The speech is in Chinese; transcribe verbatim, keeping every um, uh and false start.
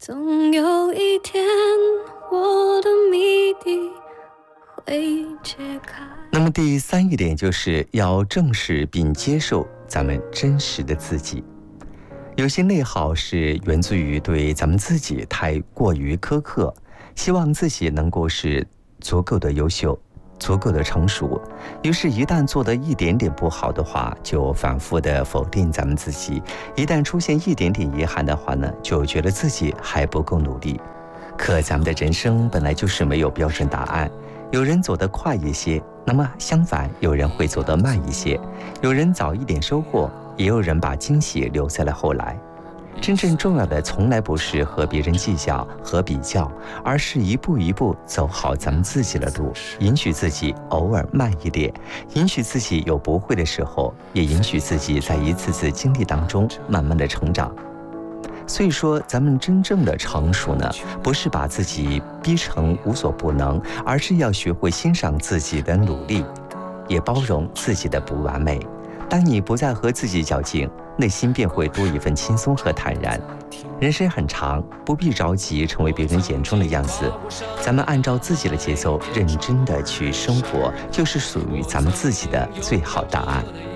总有一天我的谜底会解开。 那么第三一点就是要正视并接受咱们真实的自己。有些内耗是源自于对咱们自己太过于苛刻，希望自己能够是足够的优秀，足够的成熟，于是一旦做得一点点不好的话，就反复的否定咱们自己，一旦出现一点点遗憾的话呢，就觉得自己还不够努力。可咱们的人生本来就是没有标准答案，有人走得快一些，那么相反有人会走得慢一些，有人早一点收获，也有人把惊喜留在了后来。真正重要的从来不是和别人计较和比较，而是一步一步走好咱们自己的路，允许自己偶尔慢一点，允许自己有不会的时候，也允许自己在一次次经历当中慢慢的成长。所以说咱们真正的成熟呢，不是把自己逼成无所不能，而是要学会欣赏自己的努力，也包容自己的不完美。当你不再和自己较劲，内心便会多一份轻松和坦然。人生很长，不必着急成为别人眼中的样子，咱们按照自己的节奏认真的去生活，就是属于咱们自己的最好答案。